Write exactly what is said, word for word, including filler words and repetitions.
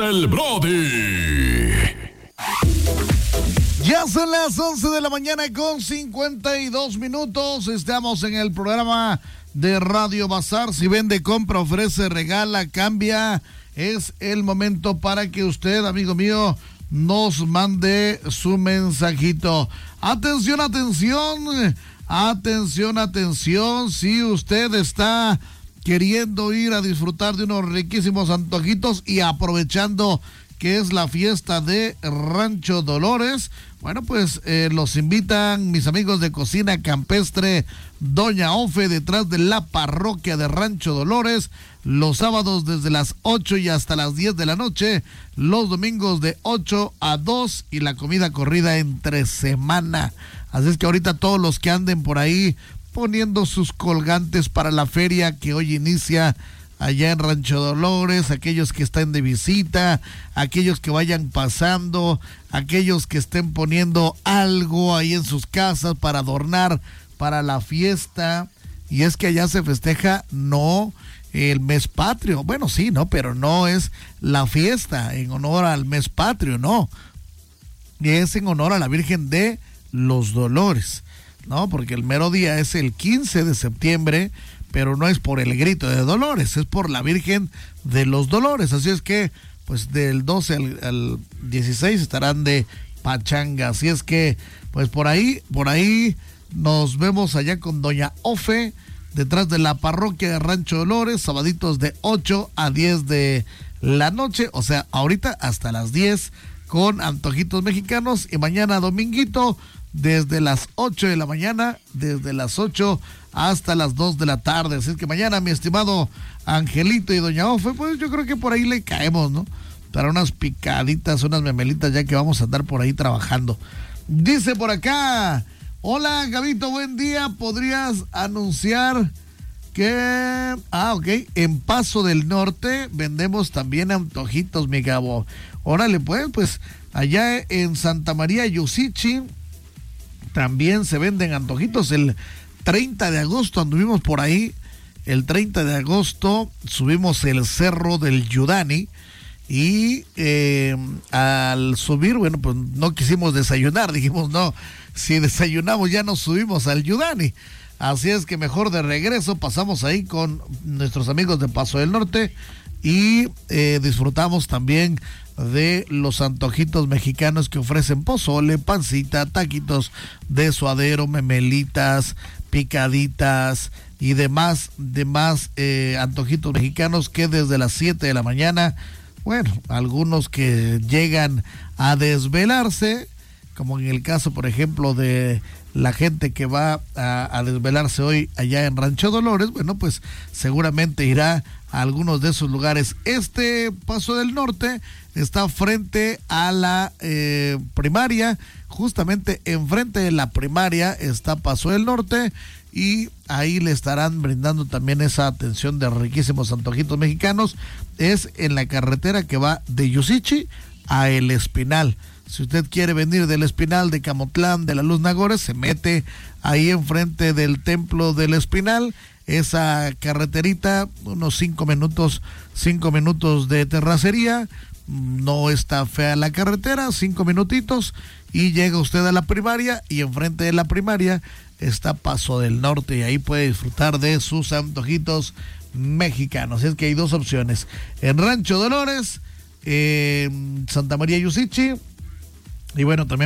El Brody. Ya son las once de la mañana con cincuenta y dos minutos. Estamos en el programa de Radio Bazar. Si vende, compra, ofrece, regala, cambia. Es el momento para que usted, amigo mío, nos mande su mensajito. Atención, atención. Atención, atención. Si usted está queriendo ir a disfrutar de unos riquísimos antojitos y aprovechando que es la fiesta de Rancho Dolores, bueno, pues eh, los invitan mis amigos de Cocina Campestre Doña Ofe, detrás de la parroquia de Rancho Dolores, los sábados desde las ocho y hasta las diez de la noche, los domingos de ocho a dos y la comida corrida entre semana. Así es que ahorita todos los que anden por ahí poniendo sus colgantes para la feria que hoy inicia allá en Rancho Dolores, aquellos que están de visita, aquellos que vayan pasando, aquellos que estén poniendo algo ahí en sus casas para adornar para la fiesta. Y es que allá se festeja no el mes patrio, bueno sí, no, pero no es la fiesta en honor al mes patrio, no, es en honor a la Virgen de los Dolores, no, porque el mero día es el quince de septiembre, pero no es por el grito de Dolores, es por la Virgen de los Dolores. Así es que, pues del doce al, al dieciséis estarán de pachanga. Así es que, pues por ahí, por ahí nos vemos allá con Doña Ofe, detrás de la parroquia de Rancho Dolores, sabaditos de ocho a diez de la noche, o sea, ahorita hasta las diez con antojitos mexicanos, y mañana dominguito desde las ocho de la mañana, desde las ocho hasta las dos de la tarde. Así es que mañana, mi estimado Angelito y Doña Ofe, pues yo creo que por ahí le caemos, ¿no? Para unas picaditas, unas memelitas, ya que vamos a andar por ahí trabajando. Dice por acá, hola Gabito, buen día, ¿podrías anunciar que, ah, ok, en Paso del Norte vendemos también antojitos, mi Gabo? Órale, pues, pues allá en Santa María Yusichi también se venden antojitos. El treinta de agosto anduvimos por ahí, el treinta de agosto subimos el cerro del Yudani y eh, al subir, bueno, pues no quisimos desayunar, dijimos no, si desayunamos ya nos subimos al Yudani, así es que mejor de regreso pasamos ahí con nuestros amigos de Paso del Norte y eh, disfrutamos también de los antojitos mexicanos que ofrecen pozole, pancita, taquitos de suadero, memelitas, picaditas y demás, demás eh, antojitos mexicanos que desde las siete de la mañana, bueno, algunos que llegan a desvelarse, como en el caso, por ejemplo, de la gente que va a, a desvelarse hoy allá en Rancho Dolores, bueno, pues seguramente irá a algunos de esos lugares. Este Paso del Norte está frente a la eh, primaria, justamente enfrente de la primaria está Paso del Norte, y ahí le estarán brindando también esa atención de riquísimos antojitos mexicanos. Es en la carretera que va de Yusichi a El Espinal. Si usted quiere venir del Espinal, de Camotlán, de la Luz Nagores, se mete ahí enfrente del Templo del Espinal, esa carreterita, unos cinco minutos, cinco minutos de terracería, no está fea la carretera, cinco minutitos y llega usted a la primaria, y enfrente de la primaria está Paso del Norte, y ahí puede disfrutar de sus antojitos mexicanos. Es que hay dos opciones, en Rancho Dolores, en Santa María Yusichi, y bueno, también